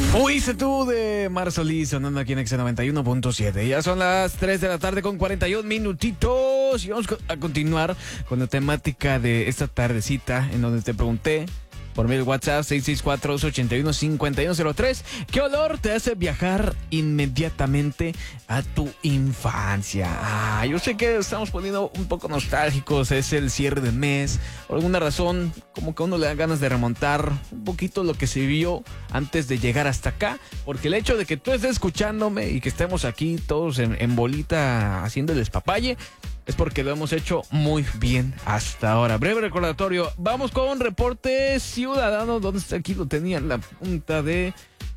Fuiste tú de Mar Solís, sonando aquí en X91.7. Ya son las 3 de la tarde con 41 minutitos. Y vamos a continuar con la temática de esta tardecita, en donde te pregunté por medio de WhatsApp 664-281-5103. ¿Qué olor te hace viajar inmediatamente a tu infancia? Yo sé que estamos poniendo un poco nostálgicos, es el cierre de mes. Por alguna razón, como que a uno le da ganas de remontar un poquito lo que se vio antes de llegar hasta acá. Porque el hecho de que tú estés escuchándome y que estemos aquí todos en bolita haciendo el despapalle, es porque lo hemos hecho muy bien hasta ahora. Breve recordatorio, vamos con un reporte ciudadano. ¿Dónde está? Aquí lo tenía en la punta de...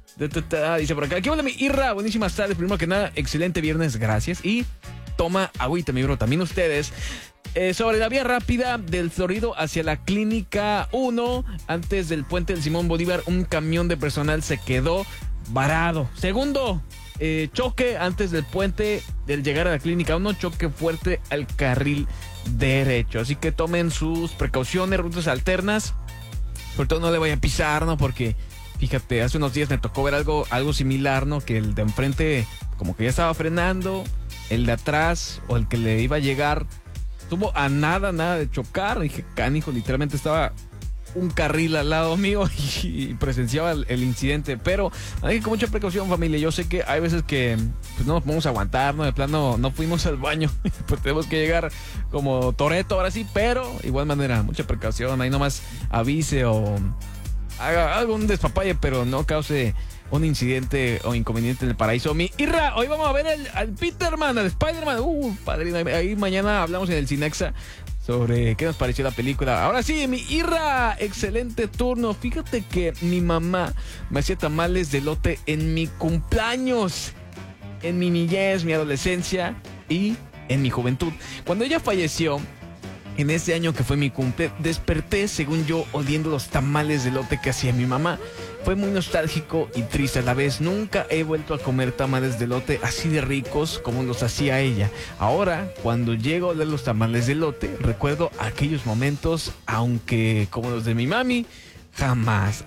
Dice por acá, aquí hola mi Irra, buenísimas tardes. Primero que nada, excelente viernes, gracias. Y toma agüita, mi bro, también ustedes. Sobre la vía rápida del Florido hacia la Clínica 1, antes del puente del Simón Bolívar, un camión de personal se quedó varado. Segundo, choque antes del puente del llegar a la Clínica 1, choque fuerte al carril derecho. Así que tomen sus precauciones, rutas alternas. Sobre todo no le vayan a pisar, ¿no? Porque, fíjate, hace unos días me tocó ver algo similar, ¿no? Que el de enfrente como que ya estaba frenando, el de atrás o el que le iba a llegar estuvo a nada de chocar. Dije, canijo, literalmente estaba un carril al lado mío y presenciaba el incidente. Pero hay que con mucha precaución, familia. Yo sé que hay veces que pues no nos podemos aguantar, ¿no? De plano no fuimos al baño, pues tenemos que llegar como Toretto ahora sí, pero igual manera, mucha precaución. Ahí nomás avise o haga algún despapalle, pero no cause un incidente o inconveniente en el paraíso. Mi Irra, hoy vamos a ver al Peterman, al Spider-Man. Padrino, ahí mañana hablamos en el Cinexa sobre qué nos pareció la película. Ahora sí, mi Irra, excelente turno. Fíjate que mi mamá me hacía tamales de elote en mi cumpleaños, en mi niñez, mi adolescencia y en mi juventud. Cuando ella falleció, en ese año que fue mi cumple, desperté, según yo, oliendo los tamales de elote que hacía mi mamá. Fue muy nostálgico y triste a la vez. Nunca he vuelto a comer tamales de elote así de ricos como los hacía ella. Ahora, cuando llego a oler los tamales de elote, recuerdo aquellos momentos, aunque como los de mi mami, jamás.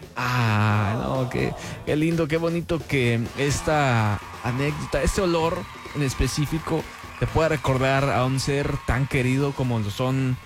No, qué lindo, qué bonito que esta anécdota, este olor en específico, te pueda recordar a un ser tan querido como lo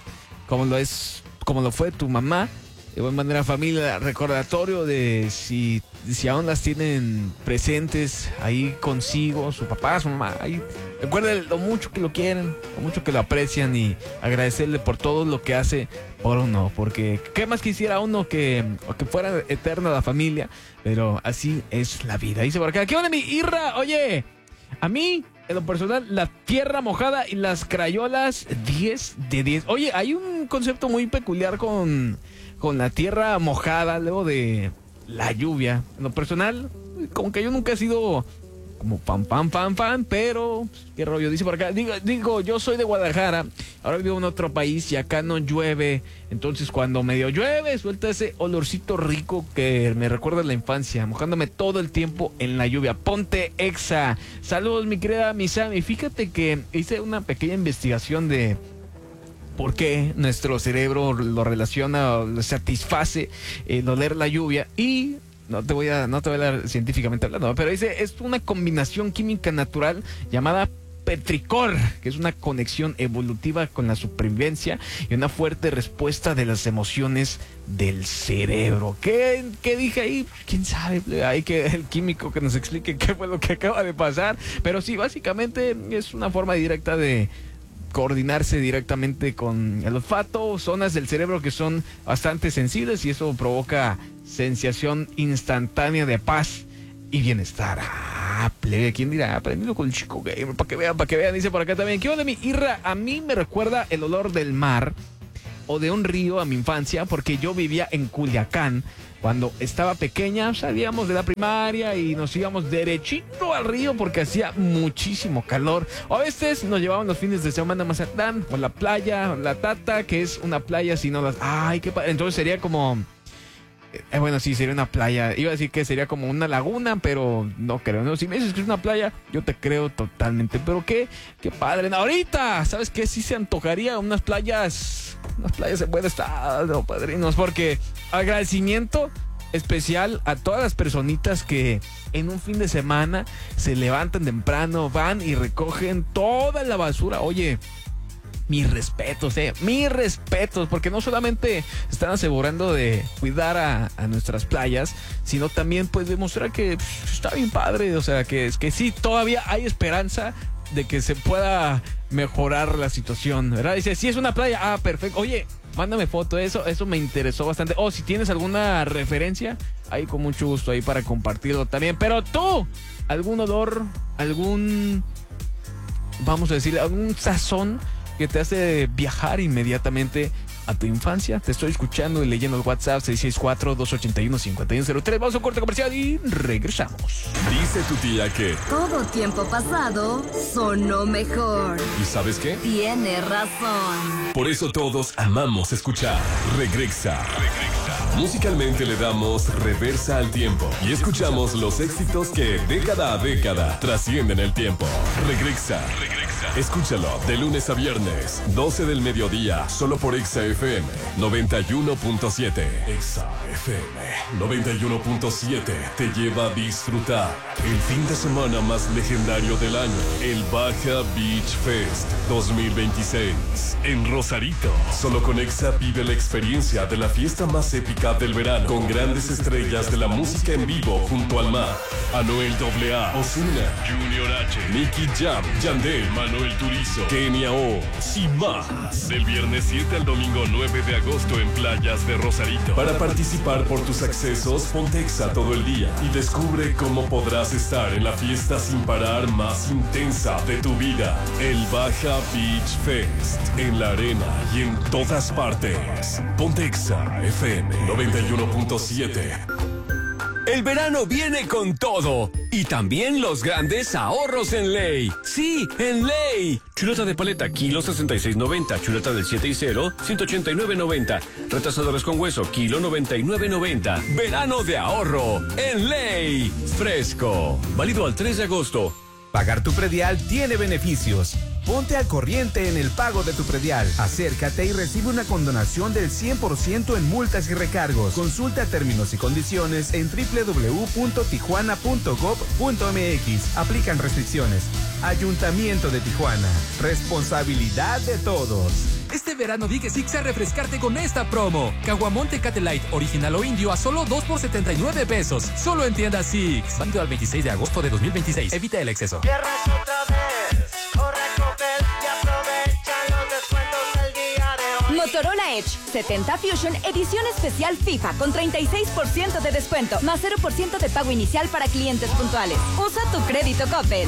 fue tu mamá. De buena manera, familia, recordatorio de si aún las tienen presentes ahí consigo, su papá, su mamá. Ahí, recuerden lo mucho que lo quieren, lo mucho que lo aprecian y agradecerle por todo lo que hace por uno. Porque qué más quisiera uno que fuera eterna la familia, pero así es la vida. Dice por acá, ¿qué onda mi Irra? Oye, a mí, en lo personal, la tierra mojada y las crayolas, 10 de 10. Oye, hay un concepto muy peculiar con la tierra mojada luego de la lluvia. En lo personal, como que yo nunca he sido como fan, pero qué rollo. Dice por acá, digo, yo soy de Guadalajara, ahora vivo en otro país y acá no llueve. Entonces cuando medio llueve, suelta ese olorcito rico que me recuerda a la infancia, mojándome todo el tiempo en la lluvia. Ponte Exa. Saludos, mi querida Misami. Fíjate que hice una pequeña investigación de por qué nuestro cerebro lo relaciona, lo satisface el oler la lluvia. Y no te voy a hablar científicamente hablando, pero dice, es una combinación química natural llamada petricor, que es una conexión evolutiva con la supervivencia y una fuerte respuesta de las emociones del cerebro. ¿Qué dije ahí? ¿Quién sabe? Hay que el químico que nos explique qué fue lo que acaba de pasar. Pero sí, básicamente es una forma directa de coordinarse directamente con el olfato, zonas del cerebro que son bastante sensibles, y eso provoca sensación instantánea de paz y bienestar. Plebe, ¿quién dirá? Aprendido con el chico gamer, para que vean. Dice por acá también, ¿qué onda mi Irra? A mí me recuerda el olor del mar o de un río a mi infancia, porque yo vivía en Culiacán. Cuando estaba pequeña, salíamos de la primaria y nos íbamos derechito al río porque hacía muchísimo calor. O a veces nos llevaban los fines de semana a Mazatlán o la playa, la Tata, que es una playa sin olas. Ay, qué padre. Entonces sería como... bueno, sí, sería una playa. Iba a decir que sería como una laguna, pero no creo. No, si me dices que es una playa, yo te creo totalmente. Pero qué padre. Ahorita, ¿sabes qué? Sí se antojaría unas playas en buen estado, padrinos, porque agradecimiento especial a todas las personitas que en un fin de semana se levantan temprano, van y recogen toda la basura. Oye, mis respetos, porque no solamente están asegurando de cuidar a nuestras playas, sino también pues demostrar que está bien padre, o sea, que sí, todavía hay esperanza de que se pueda mejorar la situación, ¿verdad? Dice, si es una playa, perfecto. Oye, mándame foto, eso me interesó bastante. Si tienes alguna referencia, ahí con mucho gusto ahí para compartirlo también. Pero tú, algún olor, vamos a decir, algún sazón que te hace viajar inmediatamente a tu infancia. Te estoy escuchando y leyendo el WhatsApp 664-281-5103. Vamos a un corte comercial y regresamos. Dice tu tía que todo tiempo pasado sonó mejor. ¿y sabes qué? Tiene razón. Por eso todos amamos escuchar Regrexa. Musicalmente le damos reversa al tiempo y escuchamos los éxitos que década a década trascienden el tiempo. Regrexa. Escúchalo de lunes a viernes, 12 del mediodía, solo por Exa FM 91.7. Exa FM 91.7 te lleva a disfrutar el fin de semana más legendario del año, el Baja Beach Fest 2026 en Rosarito. Solo con Exa vive la experiencia de la fiesta más épica del verano, con grandes estrellas de la música en vivo junto al mar. Anuel AA, Ozuna, Junior H, Nicky Jam, Yandel, Manuel Turizo, Kenia O y más. Del viernes 7 al domingo 9 de agosto en playas de Rosarito. Para participar por tus accesos, ponte Exa todo el día y descubre cómo podrás estar en la fiesta sin parar más intensa de tu vida. El Baja Beach Fest, en la arena y en todas partes. Ponte Exa FM 91.7. El verano viene con todo y también los grandes ahorros en Ley. Sí, en Ley. Chuleta de paleta, kilo 66.90. Chuleta del 7 y 0, 189.90. Retrasadores con hueso, kilo 99.90. Verano de ahorro en Ley. Fresco. Válido al 3 de agosto. Pagar tu predial tiene beneficios. Ponte al corriente en el pago de tu predial. Acércate y recibe una condonación del 100% en multas y recargos. Consulta términos y condiciones en www.tijuana.gov.mx. Aplican restricciones. Ayuntamiento de Tijuana. Responsabilidad de todos. Este verano di que Six a refrescarte con esta promo. Caguamón Tecate Light, original o indio a solo 2 por 79 pesos. Solo en tienda Six. Válido al 26 de agosto de 2026. Evita el exceso. Cierras otra vez. Corre a Coppel y aprovecha los descuentos del día de hoy. Motorola Edge 70 Fusion edición especial FIFA con 36% de descuento, más 0% de pago inicial para clientes puntuales. Usa tu crédito Coppel.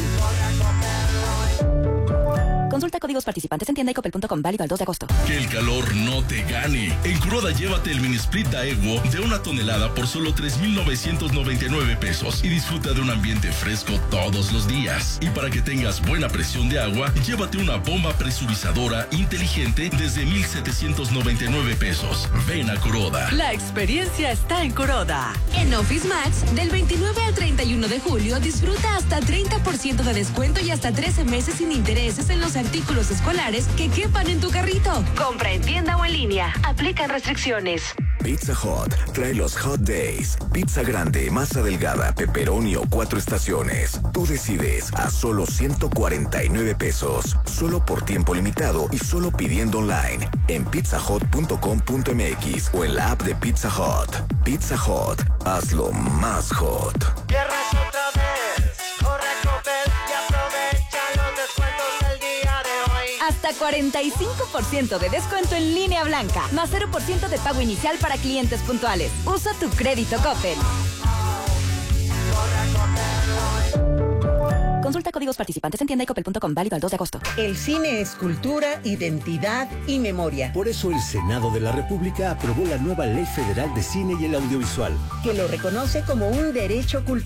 Consulta códigos participantes en tienda y coppel.com, válido al 2 de agosto. Que el calor no te gane. En Kuroda llévate el mini split Daewoo de 1 tonelada por solo 3,999 pesos y disfruta de un ambiente fresco todos los días. Y para que tengas buena presión de agua, llévate una bomba presurizadora inteligente desde 1,799 pesos. Ven a Kuroda. La experiencia está en Kuroda. En Office Max, del 29 al 31 de julio, disfruta hasta 30% de descuento y hasta 13 meses sin intereses en los artículos escolares que quepan en tu carrito. Compra en tienda o en línea. Aplican restricciones. Pizza Hut trae los Hot Days. Pizza grande, masa delgada, pepperoni o 4 estaciones. Tú decides, a solo 149 pesos. Solo por tiempo limitado y solo pidiendo online en pizzahut.com.mx o en la app de Pizza Hut. Pizza Hut, hazlo más hot. Cierras otra vez. Corre a Coppel y aprovecha los descuentos del día de hoy. Hasta 45% de descuento en línea blanca, más 0% de pago inicial para clientes puntuales. Usa tu crédito Coppel. Consulta códigos participantes en tienda y coppel.com, válido al 2 de agosto. El cine es cultura, identidad y memoria. Por eso el Senado de la República aprobó la nueva Ley Federal de Cine y el Audiovisual, que lo reconoce como un derecho cultural.